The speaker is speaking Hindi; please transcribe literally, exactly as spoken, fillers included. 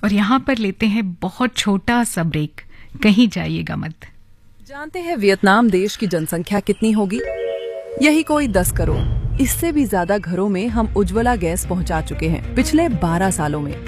और यहाँ पर लेते हैं बहुत छोटा सा ब्रेक, कहीं जाइएगा मत। जानते हैं वियतनाम देश की जनसंख्या कितनी होगी? यही कोई दस करोड़। इससे भी ज्यादा घरों में हम उज्ज्वला गैस पहुंचा चुके हैं पिछले बारह सालों में।